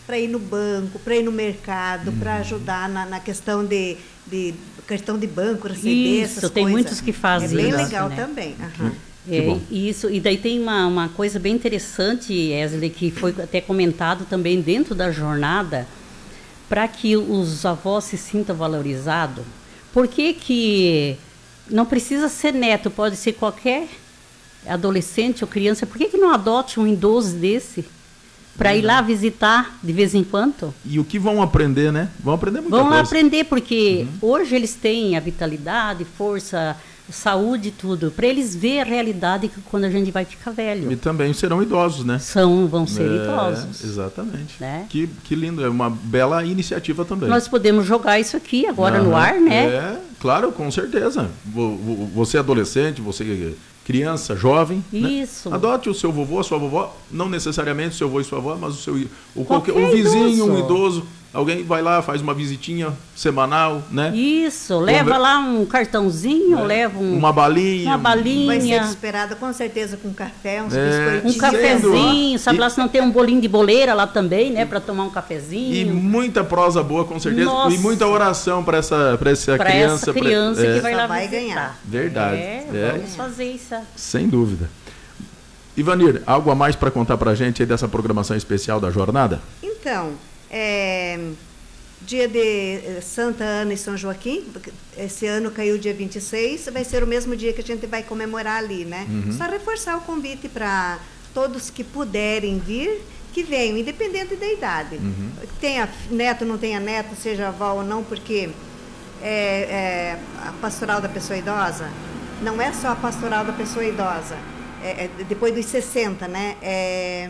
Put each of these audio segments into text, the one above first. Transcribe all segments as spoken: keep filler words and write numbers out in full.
para ir no banco, para ir no mercado, uhum. para ajudar na, na questão de, de cartão de banco, receber isso, essas tem coisas. muitos que fazem isso. É bem isso, legal né? também. Uhum. É, isso, e daí tem uma, uma coisa bem interessante, Wesley, que foi até comentado também dentro da jornada, para que os avós se sintam valorizados. Por que que não precisa ser neto, pode ser qualquer adolescente ou criança, por que que não adote um idoso desse para ir lá visitar de vez em quando? E o que vão aprender, né? Vão aprender muita vão coisa. Vão lá aprender, porque uhum. hoje eles têm a vitalidade, força, saúde e tudo, para eles verem a realidade que quando a gente vai ficar velho. E também serão idosos, né? São, vão ser é, idosos. Exatamente. Né? Que, que lindo, é uma bela iniciativa também. Nós podemos jogar isso aqui agora uhum. no ar, né? É, claro, com certeza. Você é adolescente, você criança, jovem, isso. Né? Adote o seu vovô, a sua vovó, não necessariamente o seu avô e sua avó, mas o seu o, qualquer, um vizinho, idoso. um idoso. Alguém vai lá, faz uma visitinha semanal, né? Isso, leva Conver... lá um cartãozinho, é. leva um, uma balinha. Uma balinha. Vai ser esperada com certeza com café, uns é, biscoitinhos. Um cafezinho, sabe e... lá se não tem um bolinho de boleira lá também, né? Para tomar um cafezinho. E muita prosa boa, com certeza. Nossa. E muita oração para essa, pra essa pra criança. Essa criança pra... que é. vai lá vai visitar. ganhar. Verdade. É, é. vamos fazer isso. Sem dúvida. Ivanir, algo a mais para contar para a gente aí dessa programação especial da jornada? Então, é... dia de Santa Ana e São Joaquim, esse ano caiu dia vinte e seis, vai ser o mesmo dia que a gente vai comemorar ali, né? Uhum. Só reforçar o convite para todos que puderem vir, que venham, independente da idade. Uhum. Tenha neto, não tenha neto, seja avó ou não, porque é, é, a pastoral da pessoa idosa não é só a pastoral da pessoa idosa, é, é, depois dos sessenta, né? É,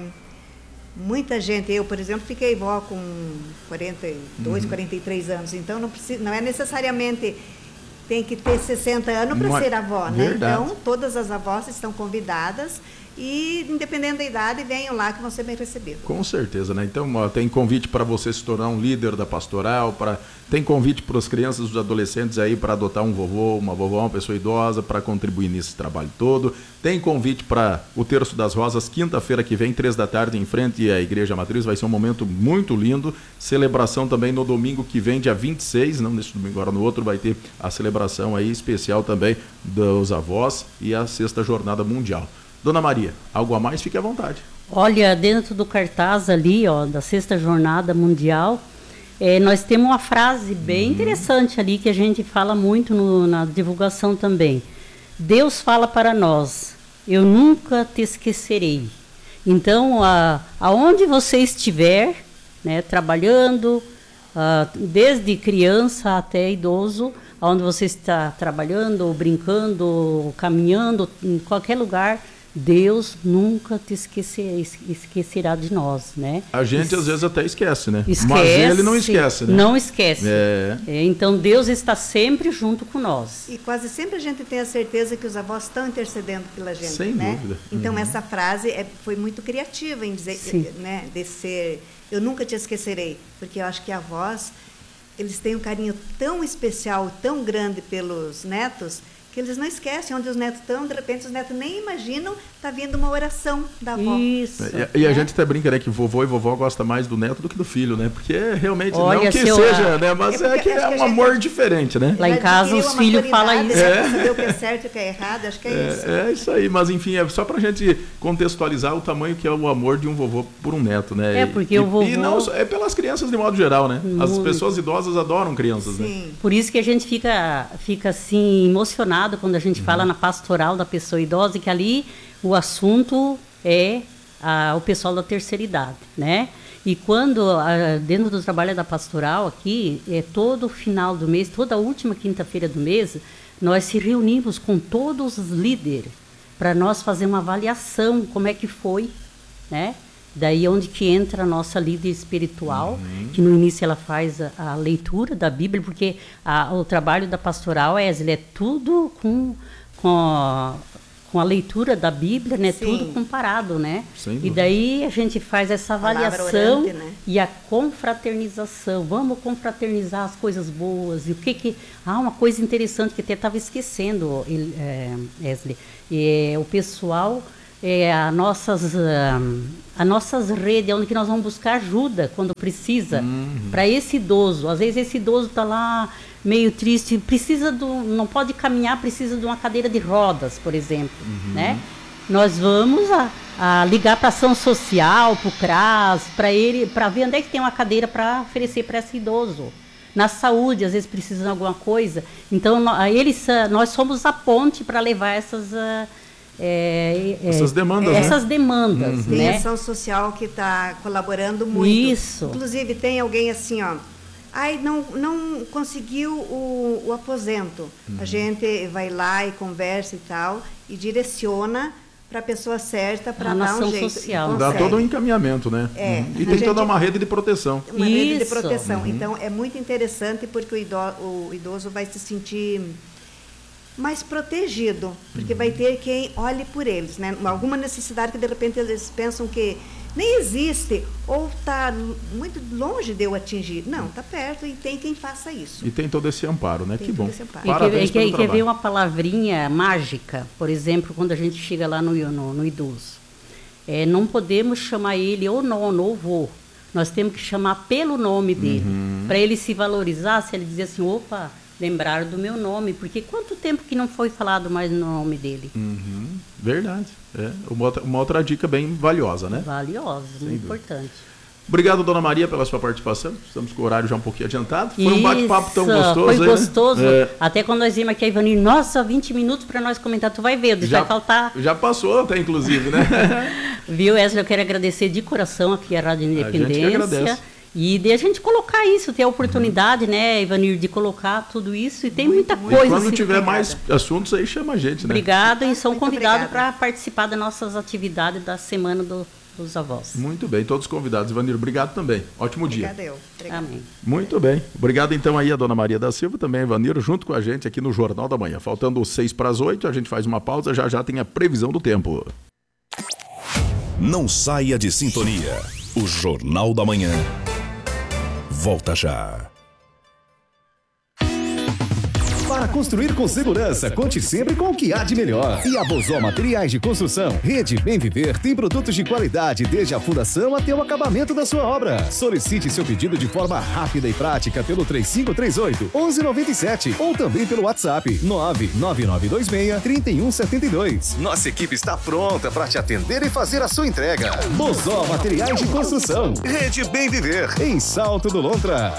muita gente, eu, por exemplo, fiquei vó com quarenta e dois, uhum. quarenta e três anos, então não, precisa, não é necessariamente tem que ter sessenta anos para ser avó, né? Verdade. Então, todas as avós estão convidadas e, independente da idade, venham lá que vão ser bem recebidos. Com certeza, né? Então, ó, tem convite para você se tornar um líder da pastoral, pra, tem convite para as crianças e os adolescentes aí para adotar um vovô, uma vovó, uma pessoa idosa, para contribuir nesse trabalho todo. Tem convite para o Terço das Rosas, quinta-feira que vem, três da tarde, em frente à Igreja Matriz. Vai ser um momento muito lindo. Celebração também no domingo que vem, dia vinte e seis, não nesse domingo, agora no outro, vai ter a celebração aí especial também dos avós e a sexta jornada mundial. Dona Maria, algo a mais? Fique à vontade. Olha, dentro do cartaz ali, ó, da sexta jornada mundial, é, nós temos uma frase bem uhum. interessante ali, que a gente fala muito no, na divulgação também. Deus fala para nós, eu nunca te esquecerei. Então, a, aonde você estiver, né, trabalhando, a, desde criança até idoso, aonde você está trabalhando, brincando, caminhando, em qualquer lugar, Deus nunca te esquecer, esquecerá de nós, né? A gente Es... às vezes até esquece, né? Esquece, mas ele não esquece, né? Não esquece. É. É, então Deus está sempre junto com nós. E quase sempre a gente tem a certeza que os avós estão intercedendo pela gente, sem né? dúvida. Então uhum. essa frase é, foi muito criativa em dizer, Sim. né, de ser, eu nunca te esquecerei, porque eu acho que avós, eles têm um carinho tão especial, tão grande pelos netos, que eles não esquecem onde os netos estão, de repente os netos nem imaginam, está vindo uma oração da avó. Isso. E, e a gente até brinca, né, que vovô e vovó gostam mais do neto do que do filho, né? Porque realmente, Olha, não que seu, seja, né? Mas é, é que é um amor gente, diferente, né? Lá em casa os filhos falam isso. É. Saber o que é certo e o que é errado, acho que é, é isso. É isso aí, mas enfim, é só pra gente contextualizar o tamanho que é o amor de um vovô por um neto, né? É, porque e, o vovô... E não, é pelas crianças de modo geral, né? Muito. As pessoas idosas adoram crianças, Sim. né? Por isso que a gente fica, fica assim, emocionado quando a gente uhum. fala na pastoral da pessoa idosa, que ali o assunto é a, o pessoal da terceira idade, né? E quando, a, dentro do trabalho da pastoral aqui, é todo final do mês, toda a última quinta-feira do mês, nós se reunimos com todos os líderes para nós fazer uma avaliação, como é que foi, né? Daí onde que entra a nossa líder espiritual, uhum. que no início ela faz a, a leitura da Bíblia, porque a, o trabalho da pastoral é, é tudo com, com, a, com a leitura da Bíblia, né? Tudo comparado, né? E daí a gente faz essa avaliação orante, né? E a confraternização. Vamos confraternizar as coisas boas. E o que que... Ah, uma coisa interessante que até estava esquecendo, é, Wesley. É, o pessoal... é, a nossas, a, a nossas redes, onde que nós vamos buscar ajuda quando precisa, uhum. para esse idoso. Às vezes esse idoso está lá meio triste, precisa do, não pode caminhar, precisa de uma cadeira de rodas, por exemplo, uhum. né? Nós vamos a, a ligar para a ação social, para o CRAS, para ele, para ver onde é que tem uma cadeira para oferecer para esse idoso. Na saúde, às vezes precisa de alguma coisa. Então, nós, eles, nós somos a ponte para levar essas, é, essas demandas. É, essas né? demandas. Tem né? ação social que está colaborando muito. Isso. Inclusive, tem alguém assim, ó. Ai, não, não conseguiu o, o aposento. Uhum. A gente vai lá e conversa e tal, e direciona para a pessoa certa para dar um jeito. Social. Dá todo um encaminhamento, né? É, uhum. E tem gente, toda uma rede de proteção. Uma Isso. rede de proteção. Uhum. Então, é muito interessante porque o idoso, o idoso vai se sentir mais protegido, porque uhum. vai ter quem olhe por eles, né? Alguma necessidade que, de repente, eles pensam que nem existe, ou está muito longe de eu atingir. Não, está perto e tem quem faça isso. E tem todo esse amparo, né? Tem que bom. E Parabéns quer, pelo quer, quer ver uma palavrinha mágica, por exemplo, quando a gente chega lá no, no, no idoso. É, não podemos chamar ele ou nono ou vô. Nós temos que chamar pelo nome dele. Uhum. Para ele se valorizar, se ele dizer assim, opa, lembrar do meu nome, porque quanto tempo que não foi falado mais no nome dele? Uhum. Verdade. É uma outra, uma outra dica bem valiosa, né? Valiosa, muito importante. Obrigado, dona Maria, pela sua participação. Estamos com o horário já um pouquinho adiantado. Foi um bate-papo tão gostoso. Foi aí, gostoso. Né? É. Até quando nós vimos aqui a Ivanir, nossa, vinte minutos para nós comentar. Tu vai ver, já, vai faltar. Já passou até, inclusive, né? Viu, Wesley? Eu quero agradecer de coração aqui a Rádio Independência. A gente que agradece. E de a gente colocar isso, ter a oportunidade, uhum. né, Ivanir, de colocar tudo isso. E tem muito, muita muito coisa. E quando assim, tiver obrigada. mais assuntos aí, chama a gente, né? Obrigada, e são muito convidados para participar das nossas atividades da Semana do, dos Avós. Muito bem, todos convidados. Ivanir, obrigado também. Ótimo Obrigada dia. eu. Obrigada. Amém. Muito bem. Obrigado então aí a dona Maria da Silva, também a Ivanir, junto com a gente aqui no Jornal da Manhã. Faltando seis para as oito, a gente faz uma pausa, já já tem a previsão do tempo. Não saia de sintonia. O Jornal da Manhã volta já. Para construir com segurança, conte sempre com o que há de melhor. E a Bozó Materiais de Construção, Rede Bem Viver, tem produtos de qualidade desde a fundação até o acabamento da sua obra. Solicite seu pedido de forma rápida e prática pelo três cinco três oito, um um nove sete ou também pelo WhatsApp nove nove nove dois seis, três um sete dois. Nossa equipe está pronta para te atender e fazer a sua entrega. Bozó Materiais de Construção, Rede Bem Viver, em Salto do Lontra.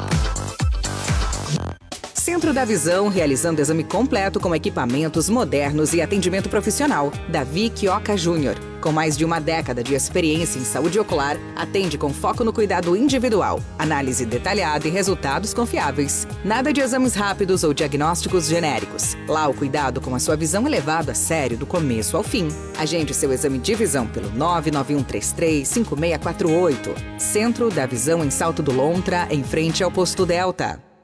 Centro da Visão, realizando exame completo com equipamentos modernos e atendimento profissional. Davi Quioca Júnior. Com mais de uma década de experiência em saúde ocular, atende com foco no cuidado individual, análise detalhada e resultados confiáveis. Nada de exames rápidos ou diagnósticos genéricos. Lá o cuidado com a sua visão é levado a sério do começo ao fim. Agende seu exame de visão pelo nove nove um três três, cinco seis quatro oito. Centro da Visão em Salto do Lontra, em frente ao Posto Delta.